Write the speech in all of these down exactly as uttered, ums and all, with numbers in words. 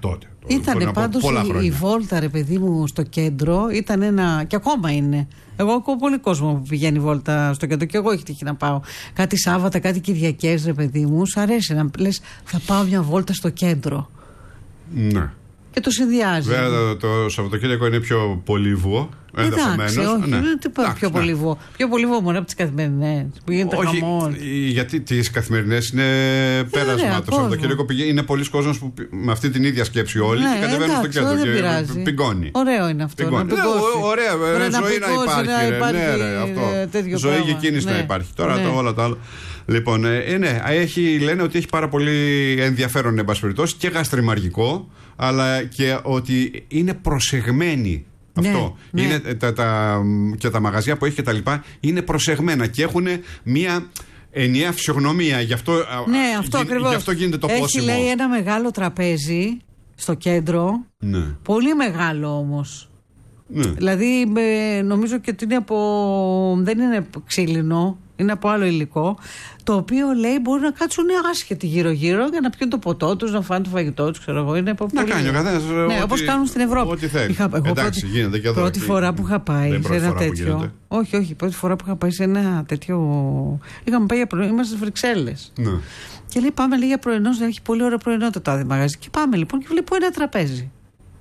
τότε. Ήτανε πάντως η, η βόλτα, ρε παιδί μου, στο κέντρο. Ήταν ένα. Και ακόμα είναι. Εγώ ακούω πολύ κόσμο που πηγαίνει βόλτα στο κέντρο. Και εγώ έχει τύχει να πάω. Κάτι Σάββατα, κάτι Κυριακές, ρε παιδί μου. Σ' αρέσει να λες, θα πάω μια βόλτα στο κέντρο. Ναι. Και το συνδυάζει. Βέβαια το, το Σαββατοκύριακο είναι πιο πολύβουο. Εντάξει, όχι, ναι. δεν είπα πιο ναι. πολύβουο. Πιο πολύβουο μόνο από τις καθημερινές που γίνεται όχι, χαμός. Γιατί τις καθημερινές είναι πέρασμα. Ωραία, το Σαββατοκύριακο είναι πολλοί κόσμος που με αυτή την ίδια σκέψη όλοι ναι, και κατεβαίνουν εντάξει, στο κέντρο δεν και πειράζει. Πιγκώνει. Ωραίο είναι αυτό. Πιγκώνει. Να ναι, ωραία, ρε, να ζωή να υπάρχει. Να υπάρχει ναι, ρε, αυτό. Ζωή και κίνηση ναι, να υπάρχει. Τώρα ναι. το όλα τα άλλα. Λοιπόν, ε, ναι, έχει, λένε ότι έχει πάρα πολύ ενδιαφέρον, εν πάση περιπτώσει, και γαστριμαργικό, αλλά και ότι είναι προσεγμένοι. Αυτό. Ναι, είναι ναι. Τα, τα, και τα μαγαζιά που έχει και τα λοιπά είναι προσεγμένα και έχουν μία ενιαία φυσιογνωμία. Γι' αυτό, ναι, αυτό, γι, γι' αυτό γίνεται το έχει, πόσιμο. Έχει, λέει, ένα μεγάλο τραπέζι στο κέντρο. Ναι. Πολύ μεγάλο όμως. Ναι. Δηλαδή ε, νομίζω και ότι είναι από. Δεν είναι ξύλινο, είναι από άλλο υλικό. Το οποίο λέει μπορεί να κάτσουν άσχετοι γύρω-γύρω για να πιούν το ποτό τους, να φάνε το φαγητό τους. Ξέρω εγώ. Είναι από Να πολύ... κάνει ο καθένας. Ναι, όπως κάνουν στην Ευρώπη. Ό,τι θέλει. Είχα, εγώ Εντάξει, πρώτη, γίνεται και εδώ. Πρώτη φορά που είχα πάει σε ένα τέτοιο. Όχι, όχι. Πρώτη φορά που είχα πάει σε ένα τέτοιο. Είχαμε πάει για πρωινό, είμαστε στις Βρυξέλλες. Ναι. Και λέει πάμε λέει, για πρωινό, να έχει πολύ ωραίο πρωινό το τάδε μαγαζί. Και πάμε λοιπόν και βλέπω ένα τραπέζι.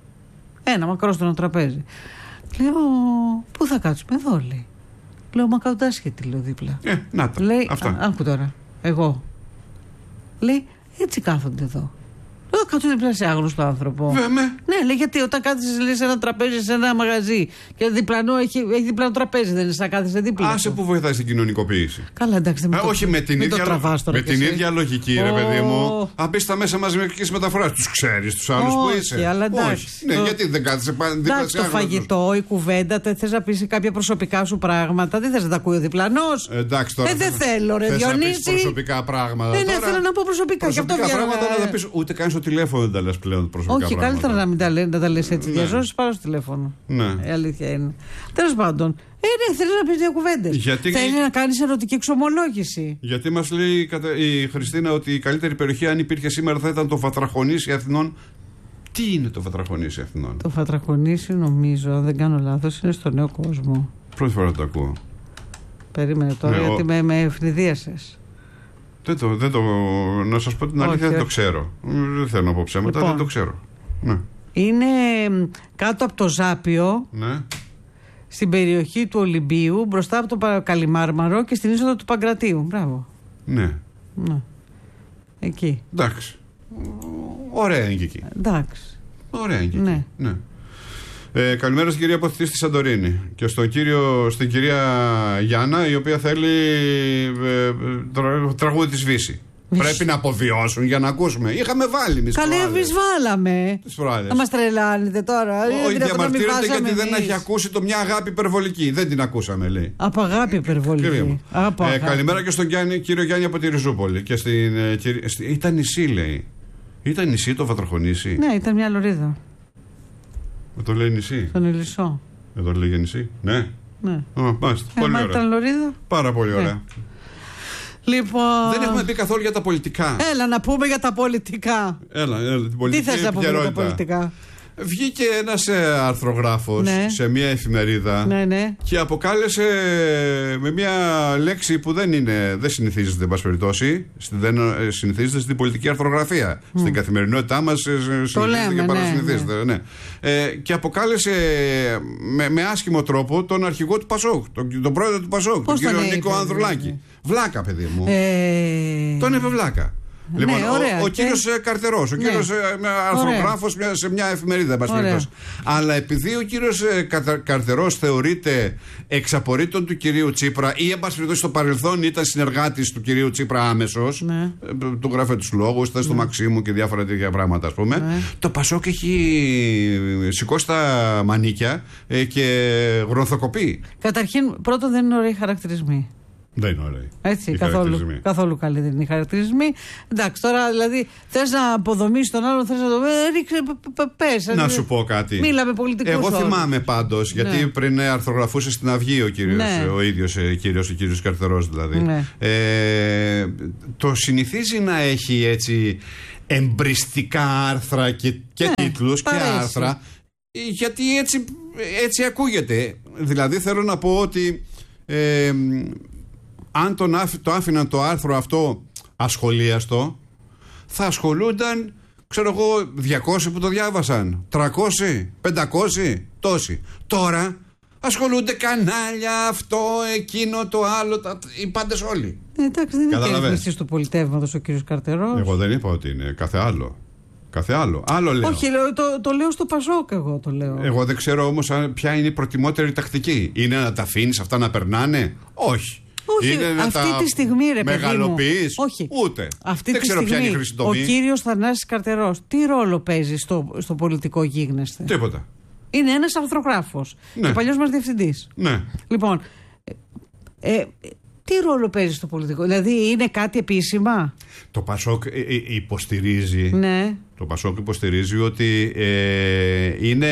Ένα μακρόστονο τραπέζι. Λέω, πού θα κάτσουμε, εδώ λέει. Λέω, μα κάτω άσχετη, λέω δίπλα. Ε, να τα. Λέει, Αυτά. α, άκου τώρα, εγώ. Λέει, έτσι κάθονται εδώ. Λέω, κάτω δίπλα σε άγνωστο άνθρωπο. Βέμε. Ναι, λέει, γιατί όταν κάθεσαι σε ένα τραπέζι, σε ένα μαγαζί και διπλανό έχει, έχει διπλανό τραπέζι, δεν είναι σαν κάθεσαι δίπλα. Άσε που βοηθάει στην κοινωνικοποίηση. Καλά, εντάξει, δεν Α, το, όχι με την, ίδια, τώρα με την ίδια λογική, oh. ρε παιδί μου. Αν μπει στα μέσα μαζικής μεταφοράς, τους ξέρεις τους άλλους oh, που είσαι. Αλλά εντάξει. Όχι. Ναι, το... γιατί δεν κάθεσαι πάνω δίπλα σε το φαγητό, η κουβέντα, θες να πεις κάποια προσωπικά σου πράγματα, δεν θες να τα ακούει ο διπλανός. Εντάξει τώρα. Ε, δεν θέλω, ρε Διονύση. Προσωπικά πράγματα. Δεν θέλω να πω προσωπικά. Προσωπικά πράγματα να τα πεις, ούτε καν στο τηλέφωνο δεν τα λες πλέον προσωπικά. Όχι, καλύτερα να μην τα λες, να τα λες έτσι. Διαζώσεις πάρω στο τηλέφωνο. Ναι. Η αλήθεια είναι. Τέλος πάντων. Ε, ναι, θέλει να πει δύο κουβέντες. Γιατί... Θέλει να κάνει ερωτική εξομολόγηση. Γιατί μας λέει η Χριστίνα ότι η καλύτερη περιοχή, αν υπήρχε σήμερα, θα ήταν το Βατραχονήσι Αθηνών. Τι είναι το Βατραχονήσι Αθηνών? Το Βατραχονήσι, νομίζω, αν δεν κάνω λάθος, είναι στο Νέο Κόσμο. Πρώτη φορά το ακούω. Περίμενε τώρα, ναι, γιατί ο... με, με ευνηδίασες. Δεν το, δεν το, να σας πω την αλήθεια, όχι, δεν όχι. το ξέρω. Δεν θέλω να πω ψέματα, λοιπόν, δεν το ξέρω. Ναι. Είναι κάτω από το Ζάπιο, ναι. στην περιοχή του Ολυμπίου, μπροστά από το Καλιμάρμαρο και στην είσοδο του Παγκρατίου. Μπράβο. Ναι. ναι. Εκεί. Εντάξει. Ωραία είναι και εκεί. Εντάξει. Ωραία είναι και ναι. εκεί. Ναι. Ε, καλημέρα στην κυρία Αποθητή στη Σαντορίνη και στον κύριο, στην κυρία Γιάννα, η οποία θέλει ε, τρα, τραγούδι της Βύση. Πρέπει να αποβιώσουν για να ακούσουμε. Είχαμε βάλει εμείς. Καλέ, εμείς βάλαμε. Να μας τρελάνετε τώρα. Όχι, διαμαρτύρεται γιατί δεν έχει ακούσει το μια αγάπη υπερβολική. Δεν την ακούσαμε, λέει. Από αγάπη υπερβολική. Από ε, αγάπη. Καλημέρα και στον Γιάννη, κύριο Γιάννη από τη Ριζούπολη. Και στην, ε, κυρί... στη... Ήταν νησί, λέει. Ήταν νησί το Βατραχονήσι. Ναι, ήταν μια λωρίδα. Το λέει νησί. Στον Ηλισσό. Εδώ λέει για νησί. Ναι. Ναι. Oh, μάλιστα. Ε, πολύ μα ωραία. Ήταν λωρίδα. Πάρα πολύ ωραία. Ναι. Λοιπόν... Δεν έχουμε πει καθόλου για τα πολιτικά. Έλα να πούμε για τα πολιτικά. Έλα, έλα την πολιτική. Τι θες να πούμε για τα πολιτικά? Βγήκε ένας αρθρογράφος, ναι, σε μια εφημερίδα, ναι, ναι, και αποκάλεσε με μια λέξη που δεν είναι, δεν συνηθίζεται, εν πάση περιπτώσει, δεν συνηθίζεται στην πολιτική αρθρογραφία. Mm. Στην καθημερινότητά μας συνηθίζεται και παρασυνηθίζεται. Ναι, ναι. Ναι. Ε, και αποκάλεσε με, με άσχημο τρόπο τον αρχηγό του Πασόκ, τον, τον πρόεδρο του Πασόκ, τον κύριο Νίκο Ανδρουλάκη. Ναι. Βλάκα, παιδί μου. Ε... Τον είπε βλάκα. Λοιπόν, ναι, ωραία, ο, ο κύριος και... Καρτερός, ο ναι, κύριος αρθρογράφος σε μια εφημερίδα, αλλά επειδή ο κύριος Καρτερός θεωρείται εξαπορρίτων του κυρίου Τσίπρα ή εν πάση περιπτώσει στο παρελθόν ήταν συνεργάτης του κυρίου Τσίπρα άμεσος, ναι, του γράφε τους λόγους, ήταν στο ναι, Μαξίμου και διάφορα τέτοια πράγματα, ας πούμε, ναι, το Πασόκ έχει σηκώσει τα μανίκια και γροθοκοπεί. Καταρχήν, πρώτον δεν είναι ωραίοι χαρακτηρισμοί. Δεν είναι ωραία. Έτσι, καθόλου, καθόλου καλή δεν είναι η χαρακτηρισμοί. Εντάξει, τώρα δηλαδή θες να αποδομήσεις τον άλλον, θες να το ρίξει, πες. Να σου πω κάτι. Μίλα με πολιτικούς. Εγώ όρους. θυμάμαι πάντως, γιατί ναι, πριν αρθρογραφούσε στην Αυγή ο κύριος, ναι, ο ίδιος κύριος, ο κύριος Καρτερός δηλαδή. Ναι. Ε, το συνηθίζει να έχει έτσι εμπριστικά άρθρα και, και ναι, τίτλους και άρθρα, γιατί έτσι, έτσι ακούγεται. Δηλαδή θέλω να πω ότι ε, αν τον άφη, το άφηναν το άρθρο αυτό ασχολίαστο, θα ασχολούνταν, ξέρω εγώ, διακόσιοι που το διάβασαν, τριακόσιοι, πεντακόσιοι, τόσοι. Τώρα ασχολούνται κανάλια, αυτό, εκείνο, το άλλο, τα, οι πάντες όλοι. Ε, εντάξει, δεν είναι ρυθμιστής του πολιτεύματος ο κύριος Καρτερός. Εγώ δεν είπα ότι είναι, κάθε άλλο. Κάθε άλλο. Άλλο λέω. Όχι, λέω, το, το λέω στο Πασόκ, εγώ το λέω. Εγώ δεν ξέρω όμως ποια είναι η προτιμότερη τακτική. Είναι να τα αφήνεις αυτά να περνάνε? Όχι. Όχι, είναι να αυτή τα τη στιγμή, ρε παιδί μου. Μεγαλοποιείς? Όχι. Ούτε. Αυτή δεν τη ξέρω στιγμή, ποια είναι η χρήση τομή. Ο κύριος Θανάσης Καρτερός, τι ρόλο παίζει στο, στο πολιτικό γίγνεσθε? Τίποτα. Είναι ένας αρθρογράφος. Ναι. Και παλιός μας διευθυντής. Ναι. Λοιπόν, ε, ε, τι ρόλο παίζει στο πολιτικό? Δηλαδή είναι κάτι επίσημα? Το Πασόκ ε, ε, υποστηρίζει. Ναι. Το Πασόκ υποστηρίζει ότι ε, είναι.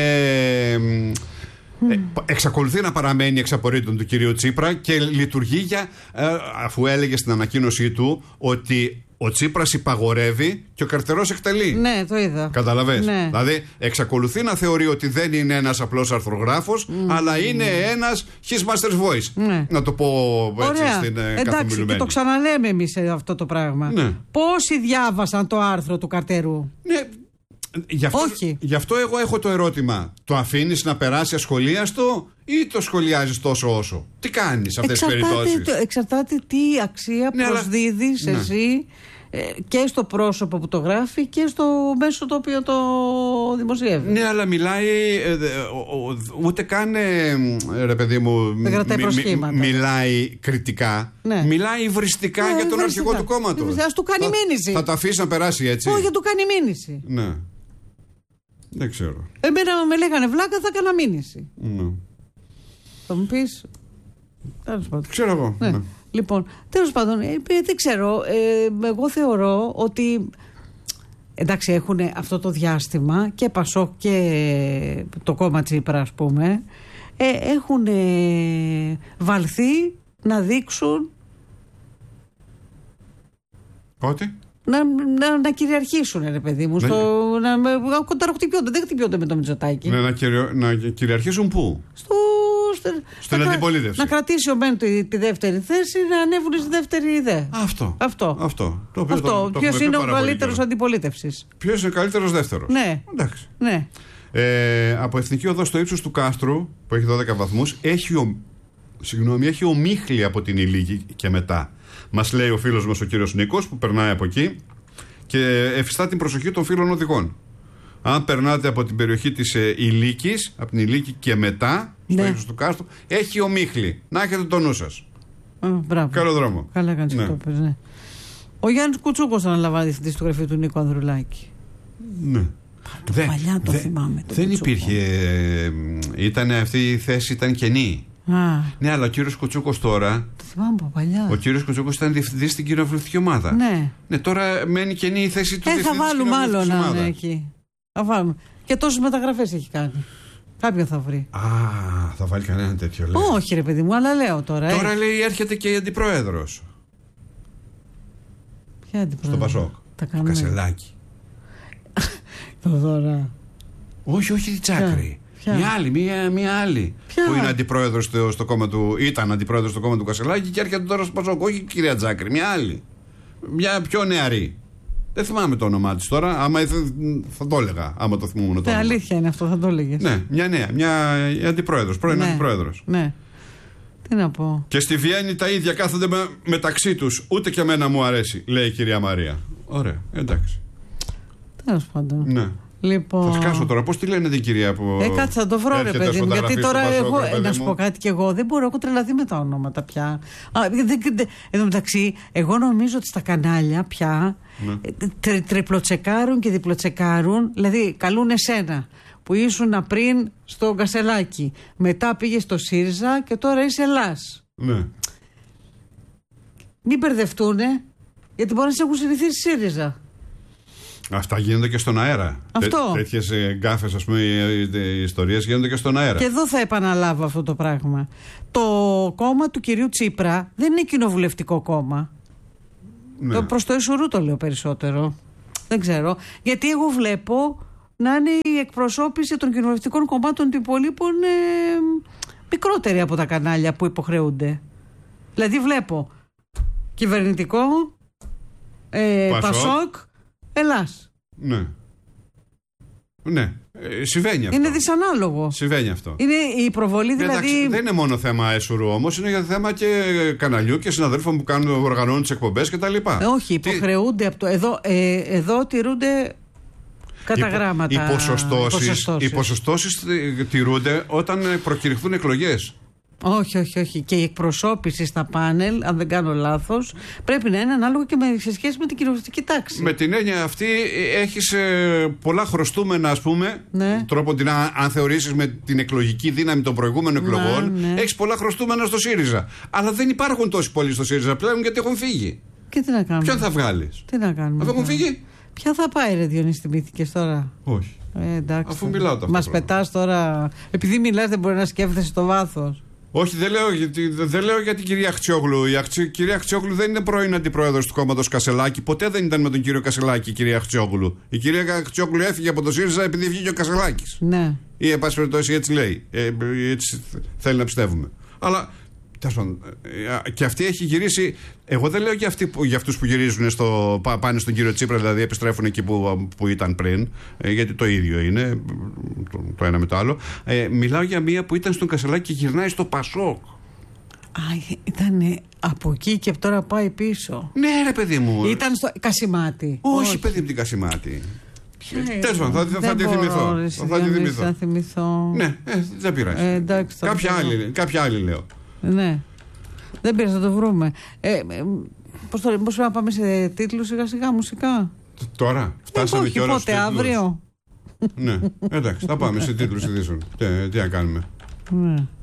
Ε, εξακολουθεί να παραμένει εξ απορρίτων του κυρίου Τσίπρα και λειτουργεί για, ε, αφού έλεγε στην ανακοίνωσή του ότι ο Τσίπρας υπαγορεύει και ο Καρτερός εκτελεί. Ναι, το είδα. Καταλαβες. Ναι. Δηλαδή εξακολουθεί να θεωρεί ότι δεν είναι ένας απλός αρθρογράφος, mm. αλλά είναι ένας his master's voice. Ναι. Να το πω έτσι. Ωραία. Στην ε, εντάξει, και το ξαναλέμε εμείς αυτό το πράγμα. Ναι. Πόσοι διάβασαν το άρθρο του Καρτερού? Ναι. Γι' αυτό, Όχι. γι' αυτό εγώ έχω το ερώτημα. Το αφήνεις να περάσει ασχολίαστο ή το σχολιάζεις τόσο όσο? Τι κάνεις σε αυτές τις περιπτώσεις? Εξαρτάται τι αξία ναι, προσδίδεις αλλά... εσύ ναι. και στο πρόσωπο που το γράφει και στο μέσο το οποίο το δημοσιεύει. Ναι, αλλά μιλάει ούτε καν ρε παιδί μου μι, μι, μιλάει κριτικά. Ναι. Μιλάει υβριστικά ναι, για τον αρχηγό του κόμματος. Ας του κάνει θα, μήνυση. Θα το αφήσει να περάσει έτσι? Όχι, του κάνει μήνυση. Ναι. Δεν ξέρω. Εμένα με λέγανε βλάκα, θα έκανα μήνυση. Ναι. Θα μου πεις. Τέλος πάντων. Ξέρω εγώ. Ναι. Ναι. Λοιπόν, τέλος πάντων, ε, δεν ξέρω. Ε, εγώ θεωρώ ότι. Εντάξει, έχουν αυτό το διάστημα και Πασόκ και το κόμμα Τσίπρα, ας πούμε, ε, έχουν ε, βαλθεί να δείξουν. Πότε? Να, να, να κυριαρχήσουν, ρε παιδί μου. Ναι. Στο, να, να κονταροχτυπιόνται. Δεν χτυπιόνται με το Μητσοτάκι. Ναι, να, κυριο, να κυριαρχήσουν πού? Στο, στο, στην να, αντιπολίτευση. Να κρατήσει ο Μπεν τη, τη δεύτερη θέση, να ανέβουν στη δεύτερη ιδέα. Αυτό. Αυτό. Αυτό. Το Αυτό. Ποιος είναι ο καλύτερος αντιπολίτευσης? Ποιος είναι ο καλύτερος δεύτερος? Ναι. Εντάξει. Ναι. Ε, από Εθνική Οδό στο ύψος του Κάστρου, που έχει δώδεκα βαθμούς, έχει, ο, συγγνώμη, έχει ομίχλη από την Ηλίκη και μετά. Μας λέει ο φίλος μας ο κύριος Νίκος που περνάει από εκεί και εφιστά την προσοχή των φίλων οδηγών. Αν περνάτε από την περιοχή της ε, Ηλίκης, από την Ηλίκη και μετά, στο ναι. ύψος του Κάστρου, έχει ομίχλη. Να έχετε το νου σας. Μπράβο. Καλό δρόμο. Καλά κάνεις ναι. αυτό, ναι. Ο Γιάννης Κουτσούκος αναλαμβάνει διευθυντής του γραφείου του Νίκου Ανδρουλάκη. Ναι. Το δε, παλιά το δε, θυμάμαι. Το δεν Κουτσούκο. Υπήρχε. Ε, ήταν αυτή η θέση, ήταν κενή. Α. Ναι, αλλά ο κύριος Κουτσούκος τώρα. Το θυμάμαι από παλιά. Ο κύριος Κουτσούκος ήταν διευθυντής στην κοινοβουλευτική ομάδα. Ναι. Ναι, τώρα μένει κενή η θέση του ε, διευθυντή. Θα βάλουμε άλλο να είναι εκεί. Θα βάλουμε. Και τόσες μεταγραφές έχει κάνει. Κάποιον θα βρει. Α, θα βάλει κανένα τέτοιο λέει. Όχι, ρε παιδί μου, αλλά λέω τώρα. Τώρα ε. λέει έρχεται και η αντιπρόεδρος. Ποια αντιπρόεδρος? Στο Πασόκ. Το Κασελάκι. Το δώρα. Όχι, όχι τη Τσάκρη. Ποια? Μια άλλη, μια, μια άλλη. Ποια? Που είναι αντιπρόεδρος στο, στο κόμμα του, ήταν αντιπρόεδρος στο κόμμα του Κασελάκη και έρχεται τώρα στο Πασόκ. Όχι η κυρία Τζάκρη, μια άλλη. Μια πιο νεαρή. Δεν θυμάμαι το όνομά της τώρα. Άμα θα το έλεγα, άμα το θυμούμουν το όνομα. Ναι, αλήθεια είναι αυτό, θα το έλεγες. Ναι, μια νέα, μια αντιπρόεδρος, πρώην ναι, αντιπρόεδρος. Ναι. Τι να πω. Και στη Βιέννη τα ίδια κάθονται με, μεταξύ τους. Ούτε και εμένα μου αρέσει, λέει η κυρία Μαρία. Ωραία, εντάξει. Τέλος πάντων. Ναι. Λοιπόν... Θα σκάσω τώρα. Πώς τη λένε την κυρία που. Ε, κάτσε θα το βρω, ρε παιδί μου. Γιατί τώρα Πασόκ, εγώ. Ρε, να σου πω κάτι κι εγώ. Δεν μπορώ. Έχω τρελαθεί με τα ονόματα πια. Α, δε, δε, δε, εν τω μεταξύ, εγώ νομίζω ότι στα κανάλια πια ναι. τρι, τριπλοτσεκάρουν και διπλοτσεκάρουν. Δηλαδή, καλούν εσένα που ήσουν πριν στο Κασελάκι. Μετά πήγε στο ΣΥΡΙΖΑ και τώρα είσαι Ελλάς. Ναι. Μην μπερδευτούνε, γιατί μπορεί να σε έχουν συνηθίσει ΣΥΡΙΖΑ. Αυτά γίνονται και στον αέρα. Αυτό. Τέ, τέτοιες γκάφες, ας πούμε, οι ιστορίες γίνονται και στον αέρα. Και εδώ θα επαναλάβω αυτό το πράγμα. Το κόμμα του κυρίου Τσίπρα δεν είναι κοινοβουλευτικό κόμμα. Ναι. Το προς το Ισουρού το λέω περισσότερο. Δεν ξέρω. Γιατί εγώ βλέπω να είναι η εκπροσώπηση των κοινοβουλευτικών κομμάτων του υπολείπων ε, μικρότερη από τα κανάλια που υποχρεούνται. Δηλαδή βλέπω κυβερνητικό, ε, Πασόκ, Πασόκ, Ελλάς. Ναι. Ναι. Ε, συμβαίνει αυτό. Είναι δυσανάλογο. Συμβαίνει αυτό. Είναι η προβολή δηλαδή. Εντάξει, δεν είναι μόνο θέμα έσουρου όμως, είναι για θέμα και καναλιού και συναδέλφων που κάνουν, οργανώνουν τις εκπομπές κτλ. Ε, όχι, υποχρεούνται Τι... από το. Εδώ, ε, εδώ τηρούνται κατά γράμματα. Οι ποσοστώσεις, οι ποσοστώσεις τηρούνται όταν προκηρυχθούν εκλογές. Όχι, όχι, όχι. Και η εκπροσώπηση στα πάνελ, αν δεν κάνω λάθος, πρέπει να είναι ανάλογο και με, σε σχέση με την κοινοβουλευτική τάξη. Με την έννοια αυτή, έχεις ε, πολλά χρωστούμενα, ας πούμε. Ναι. Τρόπο την, αν θεωρήσεις με την εκλογική δύναμη των προηγούμενων ναι, εκλογών, ναι. έχεις πολλά χρωστούμενα στο ΣΥΡΙΖΑ. Αλλά δεν υπάρχουν τόσοι πολλοί στο ΣΥΡΙΖΑ πλέον γιατί έχουν φύγει. Και τι να κάνουμε. Ποιον θα βγάλεις? Τι να κάνουμε. Αφού έχουν φύγει. Ποια θα πάει, ρε Διονύση, θυμήθηκες τώρα? Όχι. Ε, εντάξει. Αφού μιλάω το Μας πετάς τώρα. Επειδή μιλάς, δεν μπορεί να σκέφτεσαι στο βάθος. Όχι, δεν λέω, γιατί, δεν λέω για την κυρία Χτσιόγλου. Η Αχτσι, κυρία Χτσιόγλου δεν είναι πρώην αντιπρόεδρος του κόμματος Κασελάκη. Ποτέ δεν ήταν με τον κύριο Κασελάκη η κυρία Χτσιόγλου. Η κυρία Χτσιόγλου έφυγε από το ΣΥΡΙΖΑ επειδή βγήκε ο Κασελάκης. Ναι. Ή εν πάση περιπτώσει έτσι λέει. Ε, έτσι θέλει να πιστεύουμε. Αλλά και αυτή έχει γυρίσει. Εγώ δεν λέω για, αυτοί, για αυτούς που γυρίζουν στο, πάνε στον κύριο Τσίπρα, δηλαδή επιστρέφουν εκεί που, που ήταν πριν, ε, γιατί το ίδιο είναι το, το ένα με το άλλο. Ε, μιλάω για μία που ήταν στον Κασελάκη και γυρνάει στο Πασόκ. Α, ήταν από εκεί και τώρα πάει πίσω. Ναι, ρε παιδί μου. Ήταν στο Κασιμάτη. Όχι, Όχι. παιδί μου, την Κασιμάτη. Τέλος πάντων, θα, θα, θα τη θυμηθώ. Θα τη θυμηθώ. θυμηθώ. Ναι, ε, δεν πειράζει. Ε, εντάξει, κάποια, άλλη, κάποια άλλη λέω. Ναι. Δεν πειράζει, θα το βρούμε. Ε, πώς το, πώς πρέπει να πάμε σε τίτλους σιγά σιγά μουσικά? Τώρα, φτάσαμε και όλα στους τίτλους. Πότε, αύριο? Ναι, εντάξει, θα πάμε σε τίτλους ειδήσεων. Τι, τι να κάνουμε. Ναι.